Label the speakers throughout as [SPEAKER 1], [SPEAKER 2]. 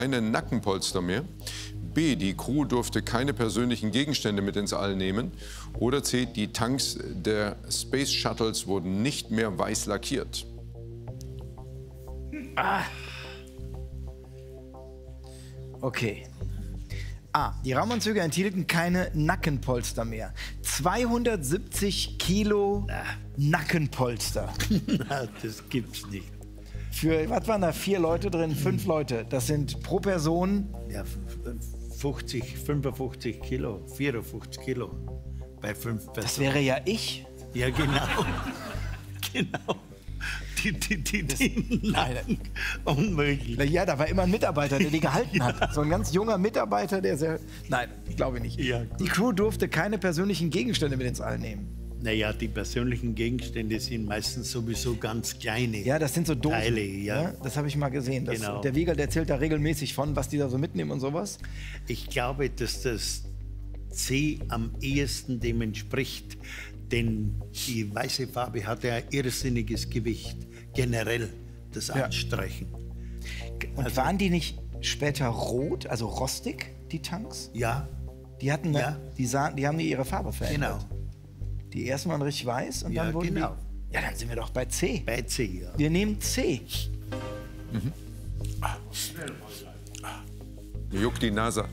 [SPEAKER 1] keine Nackenpolster mehr. B, die Crew durfte keine persönlichen Gegenstände mit ins All nehmen. Oder C, die Tanks der Space Shuttles wurden nicht mehr weiß lackiert.
[SPEAKER 2] Okay. A. Die Raumanzüge enthielten keine Nackenpolster mehr. 270 Kilo Nackenpolster.
[SPEAKER 3] Na, das gibt's nicht.
[SPEAKER 2] Für, was waren da, 4 Leute drin, 5 Leute? Das sind pro Person...
[SPEAKER 3] Ja, 50, 55 Kilo, 54 Kilo bei 5 Personen.
[SPEAKER 2] Das wäre ja ich.
[SPEAKER 3] Ja, genau. Genau. Die Nacken. Unmöglich.
[SPEAKER 2] Na ja, da war immer ein Mitarbeiter, der die gehalten hat. So ein ganz junger Mitarbeiter, der sehr... Nein, glaube ich nicht.
[SPEAKER 3] Ja,
[SPEAKER 2] die Crew durfte keine persönlichen Gegenstände mit ins All nehmen.
[SPEAKER 3] Naja, die persönlichen Gegenstände sind meistens sowieso ganz kleine.
[SPEAKER 2] Ja, das sind so Dosen.
[SPEAKER 3] Teile, ja.
[SPEAKER 2] Das habe ich mal gesehen. Das,
[SPEAKER 3] Genau.
[SPEAKER 2] Der Wiegald erzählt da regelmäßig von, was die da so mitnehmen und sowas.
[SPEAKER 3] Ich glaube, dass das C am ehesten dem entspricht, denn die weiße Farbe hat ja irrsinniges Gewicht, generell das Anstreichen.
[SPEAKER 2] Und waren die nicht später rot, also rostig, die Tanks?
[SPEAKER 3] Ja.
[SPEAKER 2] Die hatten, die haben ihre Farbe verändert.
[SPEAKER 3] Genau.
[SPEAKER 2] Die ersten waren richtig weiß und dann wurden
[SPEAKER 3] genau.
[SPEAKER 2] die... Ja, dann sind wir doch bei C.
[SPEAKER 3] Bei C, ja.
[SPEAKER 2] Wir nehmen C.
[SPEAKER 1] Mir juckt die Nase.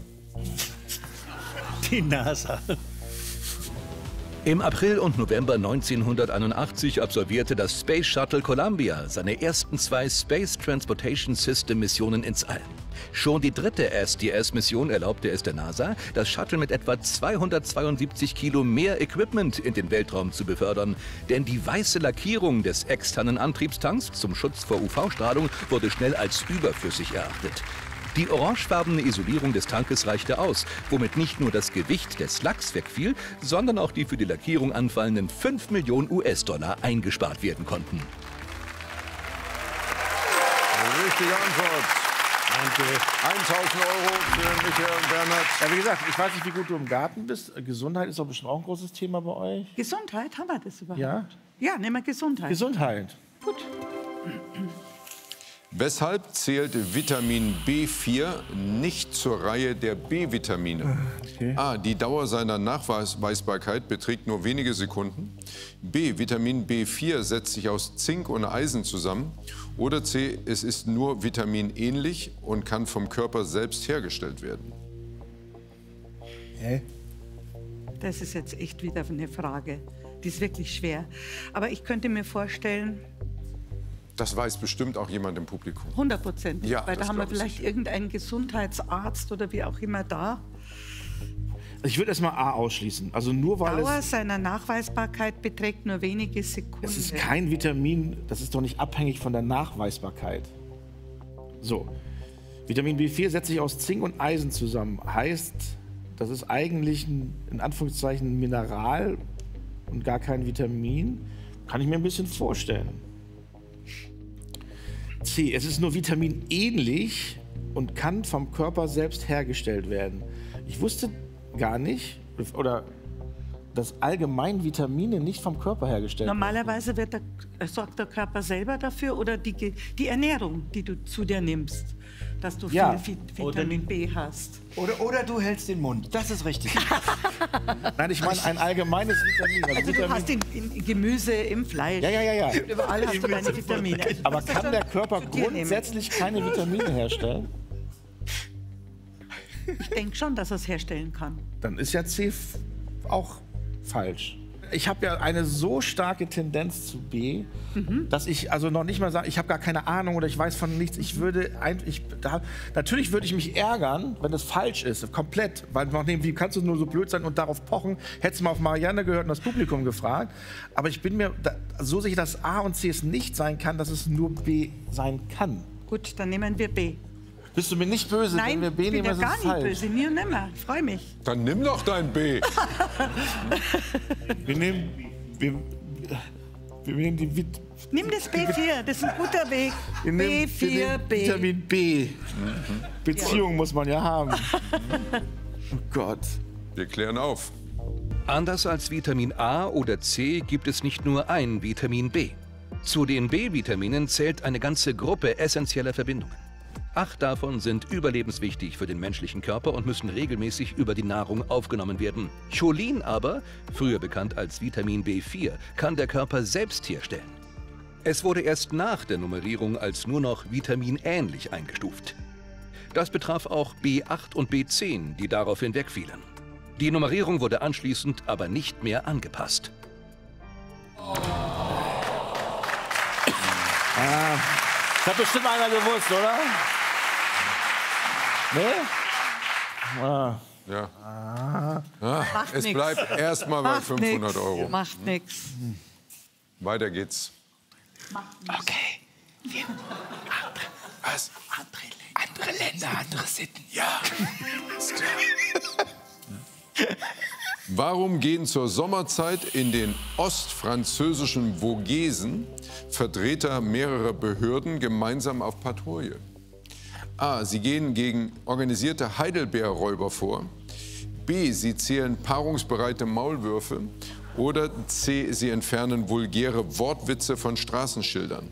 [SPEAKER 3] Die NASA.
[SPEAKER 4] Im April und November 1981 absolvierte das Space Shuttle Columbia seine ersten 2 Space Transportation System Missionen ins All. Schon die dritte STS-Mission erlaubte es der NASA, das Shuttle mit etwa 272 Kilo mehr Equipment in den Weltraum zu befördern. Denn die weiße Lackierung des externen Antriebstanks zum Schutz vor UV-Strahlung wurde schnell als überflüssig erachtet. Die orangefarbene Isolierung des Tankes reichte aus, womit nicht nur das Gewicht des Lacks wegfiel, sondern auch die für die Lackierung anfallenden 5 Millionen US-Dollar eingespart werden konnten.
[SPEAKER 1] Richtige Antwort.
[SPEAKER 3] Danke.
[SPEAKER 1] 1.000 € für Michael und Bernhard.
[SPEAKER 5] Ja, wie gesagt, ich weiß nicht, wie gut du im Garten bist. Gesundheit ist doch bestimmt auch ein großes Thema bei euch.
[SPEAKER 6] Gesundheit, haben wir das überhaupt?
[SPEAKER 5] Ja?
[SPEAKER 6] Ja, nehmen wir Gesundheit.
[SPEAKER 5] Gesundheit.
[SPEAKER 6] Gut.
[SPEAKER 1] Weshalb zählt Vitamin B4 nicht zur Reihe der B-Vitamine?
[SPEAKER 5] Okay.
[SPEAKER 1] A. Die Dauer seiner Nachweisbarkeit beträgt nur wenige Sekunden. B. Vitamin B4 setzt sich aus Zink und Eisen zusammen. Oder C. Es ist nur vitaminähnlich und kann vom Körper selbst hergestellt werden.
[SPEAKER 5] Hä?
[SPEAKER 6] Das ist jetzt echt wieder eine Frage. Die ist wirklich schwer. Aber ich könnte mir vorstellen,
[SPEAKER 1] Das weiß bestimmt auch jemand im Publikum.
[SPEAKER 6] 100%.
[SPEAKER 1] Ja,
[SPEAKER 6] weil da
[SPEAKER 1] das
[SPEAKER 6] haben wir
[SPEAKER 1] glaub ich
[SPEAKER 6] vielleicht
[SPEAKER 1] sicher.
[SPEAKER 6] irgendeinen Gesundheitsarzt oder wie auch immer da.
[SPEAKER 5] Ich würde erstmal A ausschließen. Also nur weil
[SPEAKER 6] Dauer seiner Nachweisbarkeit beträgt nur wenige Sekunden.
[SPEAKER 5] es ist kein Vitamin, das ist doch nicht abhängig von der Nachweisbarkeit. So, Vitamin B4 setzt sich aus Zink und Eisen zusammen. Heißt, das ist eigentlich ein, in Anführungszeichen, ein Mineral und gar kein Vitamin. Kann ich mir ein bisschen vorstellen. C, es ist nur vitaminähnlich und kann vom Körper selbst hergestellt werden. Ich wusste gar nicht, oder dass allgemein Vitamine nicht vom Körper hergestellt werden.
[SPEAKER 6] Normalerweise sorgt der Körper selber dafür oder die Ernährung, die du zu dir nimmst, dass du
[SPEAKER 5] Ja.
[SPEAKER 6] viel Vitamin B hast.
[SPEAKER 2] Oder du hältst den Mund. Das ist richtig.
[SPEAKER 5] Nein, ich meine ein allgemeines Vitamin.
[SPEAKER 6] Also du hast in Gemüse, im Fleisch,
[SPEAKER 5] Ja.
[SPEAKER 6] überall hast du deine Vitamine.
[SPEAKER 5] Aber kann der Körper
[SPEAKER 6] zu dir nehmen.
[SPEAKER 5] grundsätzlich keine Vitamine herstellen?
[SPEAKER 6] Ich denke schon, dass er es herstellen kann.
[SPEAKER 5] Dann ist ja C auch falsch. Ich habe ja eine so starke Tendenz zu B, dass ich also noch nicht mal sage, ich habe gar keine Ahnung oder ich weiß von nichts. Natürlich würde ich mich ärgern, wenn das falsch ist, komplett. Weil wie kannst du nur so blöd sein und darauf pochen? Hättest du mal auf Marianne gehört und das Publikum gefragt. Aber ich bin mir so sicher, dass A und C es nicht sein kann, dass es nur B sein kann.
[SPEAKER 6] Gut, dann nehmen wir B.
[SPEAKER 5] Bist du mir nicht böse,
[SPEAKER 6] Nein,
[SPEAKER 5] wenn wir B
[SPEAKER 6] ich bin
[SPEAKER 5] nehmen,
[SPEAKER 6] ja
[SPEAKER 5] ist
[SPEAKER 6] gar
[SPEAKER 5] es
[SPEAKER 6] nicht
[SPEAKER 5] falsch.
[SPEAKER 6] böse. Nie und nimmer. Ich freue mich.
[SPEAKER 1] Dann nimm doch dein B.
[SPEAKER 5] Wir nehmen die
[SPEAKER 6] Nimm das B4, das ist ein guter Weg.
[SPEAKER 5] wir nehmen
[SPEAKER 6] B4B.
[SPEAKER 5] Vitamin B. Beziehung muss man ja haben. Oh Gott.
[SPEAKER 1] Wir klären auf.
[SPEAKER 4] Anders als Vitamin A oder C gibt es nicht nur ein Vitamin B. Zu den B-Vitaminen zählt eine ganze Gruppe essentieller Verbindungen. 8 davon sind überlebenswichtig für den menschlichen Körper und müssen regelmäßig über die Nahrung aufgenommen werden. Cholin aber, früher bekannt als Vitamin B4, kann der Körper selbst herstellen. Es wurde erst nach der Nummerierung als nur noch vitaminähnlich eingestuft. Das betraf auch B8 und B10, die daraufhin wegfielen. Die Nummerierung wurde anschließend aber nicht mehr angepasst.
[SPEAKER 5] Das hat bestimmt einer gewusst, oder? Nee?
[SPEAKER 1] Ja.
[SPEAKER 6] Macht
[SPEAKER 1] Es
[SPEAKER 6] nix.
[SPEAKER 1] bleibt erstmal bei
[SPEAKER 6] Macht
[SPEAKER 1] 500
[SPEAKER 6] nix.
[SPEAKER 1] Euro.
[SPEAKER 6] Macht nichts.
[SPEAKER 1] Weiter geht's.
[SPEAKER 2] Okay.
[SPEAKER 1] Was?
[SPEAKER 2] Andere Länder, andere Sitten.
[SPEAKER 1] Ja. Ist klar. Warum gehen zur Sommerzeit in den ostfranzösischen Vogesen Vertreter mehrerer Behörden gemeinsam auf Patrouille? A. Sie gehen gegen organisierte Heidelbeerräuber vor. B. Sie zählen paarungsbereite Maulwürfe. Oder C. Sie entfernen vulgäre Wortwitze von Straßenschildern.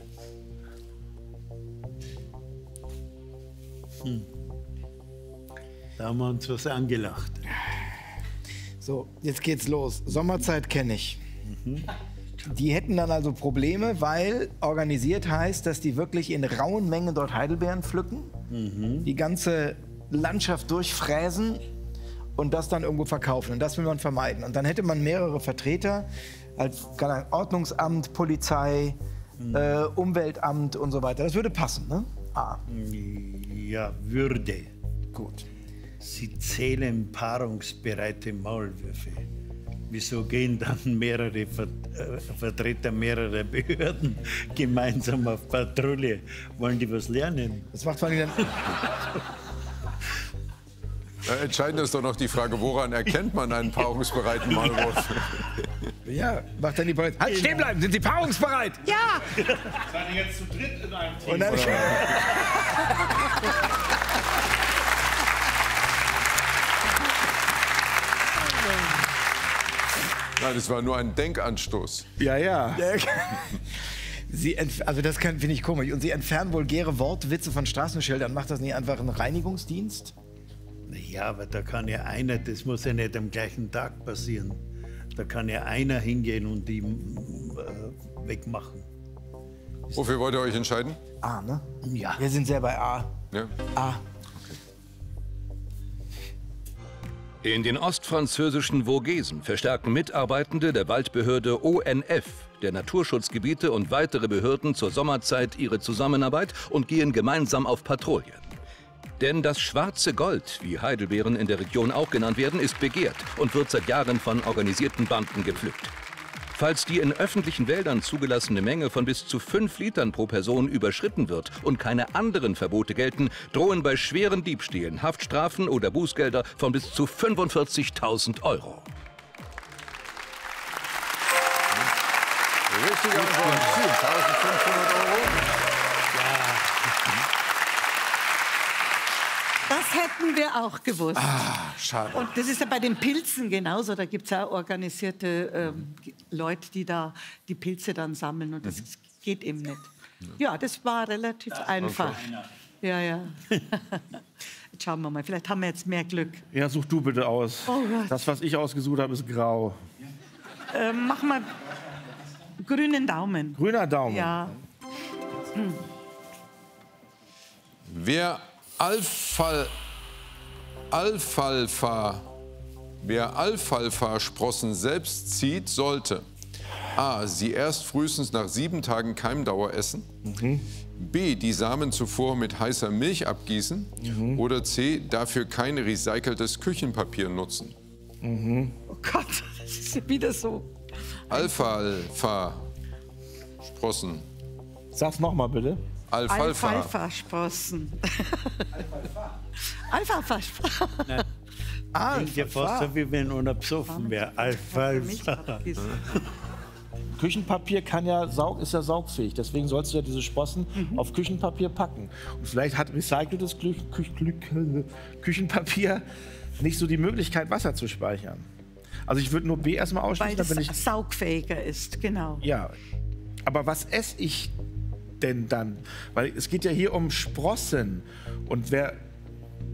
[SPEAKER 3] Da haben wir uns was angelacht.
[SPEAKER 2] So, jetzt geht's los. Sommerzeit kenne ich. Die hätten dann also Probleme, weil organisiert heißt, dass die wirklich in rauen Mengen dort Heidelbeeren pflücken, die ganze Landschaft durchfräsen und das dann irgendwo verkaufen. Und das will man vermeiden. Und dann hätte man mehrere Vertreter, als Ordnungsamt, Polizei, Umweltamt und so weiter. Das würde passen, ne? A.
[SPEAKER 3] Ja, würde.
[SPEAKER 2] Gut.
[SPEAKER 3] Sie zählen paarungsbereite Maulwürfe. Wieso gehen dann mehrere Vertreter mehrerer Behörden gemeinsam auf Patrouille? Wollen die was lernen?
[SPEAKER 2] Das macht man dann.
[SPEAKER 1] Entscheidend ist doch noch die Frage, woran erkennt man einen paarungsbereiten Maulwurf?
[SPEAKER 2] Ja, macht dann die Polizei. Halt, stehen bleiben, sind Sie paarungsbereit?
[SPEAKER 6] Ja,
[SPEAKER 5] Seid ihr jetzt zu dritt in einem Team?
[SPEAKER 2] Und dann,
[SPEAKER 1] Nein, es war nur ein Denkanstoß.
[SPEAKER 5] Ja, ja.
[SPEAKER 2] also das finde ich komisch. Und Sie entfernen vulgäre Wortwitze von Straßenschildern. Macht das nicht einfach ein Reinigungsdienst?
[SPEAKER 3] Ja, aber da kann ja einer, das muss ja nicht am gleichen Tag passieren. Da kann ja einer hingehen und die wegmachen.
[SPEAKER 1] Wofür wollt ihr euch entscheiden?
[SPEAKER 2] A, ne?
[SPEAKER 3] Ja.
[SPEAKER 2] Wir sind sehr bei A.
[SPEAKER 1] Ja?
[SPEAKER 2] A.
[SPEAKER 4] In den ostfranzösischen Vogesen verstärken Mitarbeitende der Waldbehörde ONF, der Naturschutzgebiete und weitere Behörden zur Sommerzeit ihre Zusammenarbeit und gehen gemeinsam auf Patrouille. Denn das schwarze Gold, wie Heidelbeeren in der Region auch genannt werden, ist begehrt und wird seit Jahren von organisierten Banden gepflückt. Falls die in öffentlichen Wäldern zugelassene Menge von bis zu 5 Litern pro Person überschritten wird und keine anderen Verbote gelten, drohen bei schweren Diebstählen Haftstrafen oder Bußgelder von bis zu 45.000 Euro.
[SPEAKER 1] Richtige Antwort. 1.500 Euro.
[SPEAKER 6] das hätten wir auch gewusst.
[SPEAKER 2] Schade.
[SPEAKER 6] Und das ist ja bei den Pilzen genauso. Da gibt es ja organisierte Leute, die da die Pilze dann sammeln. Und das geht eben nicht. Ja, das war relativ einfach. Ja, ja. Jetzt schauen wir mal. Vielleicht haben wir jetzt mehr Glück.
[SPEAKER 5] Ja, such du bitte aus.
[SPEAKER 6] Oh Gott.
[SPEAKER 5] Das, was ich ausgesucht habe, ist grau.
[SPEAKER 6] Mach mal grünen Daumen.
[SPEAKER 5] Grüner Daumen.
[SPEAKER 6] Ja.
[SPEAKER 1] Wer Alfalfa-Sprossen selbst zieht, sollte A. sie erst frühestens nach 7 Tagen Keimdauer essen, B. die Samen zuvor mit heißer Milch abgießen oder C. dafür kein recyceltes Küchenpapier nutzen.
[SPEAKER 6] Oh Gott, das ist ja wieder so.
[SPEAKER 1] Alfalfa-Sprossen.
[SPEAKER 5] Sag's nochmal bitte.
[SPEAKER 1] Alfalfa.
[SPEAKER 6] Alfalfa-Sprossen. Alfalfa-Sprossen.
[SPEAKER 3] Klingt ja fast so, wie wenn einer besoffen wäre. Alfalfa.
[SPEAKER 5] Küchenpapier ist ja saugfähig, deswegen sollst du ja diese Sprossen auf Küchenpapier packen. Und vielleicht hat recyceltes Küchenpapier nicht so die Möglichkeit, Wasser zu speichern. Also ich würde nur B erstmal ausschließen,
[SPEAKER 6] Weil
[SPEAKER 5] dann bin
[SPEAKER 6] es
[SPEAKER 5] ich...
[SPEAKER 6] saugfähiger ist, genau.
[SPEAKER 5] Ja, aber was esse ich denn dann? Weil es geht ja hier um Sprossen. Und wer